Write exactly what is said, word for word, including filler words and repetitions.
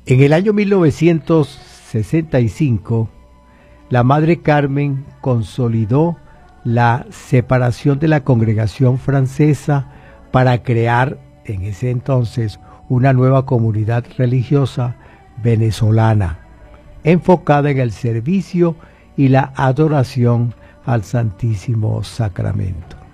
En el año mil novecientos sesenta y cinco, la Madre Carmen consolidó la separación de la congregación francesa para crear en ese entonces una nueva comunidad religiosa venezolana, enfocada en el servicio y la adoración al Santísimo Sacramento.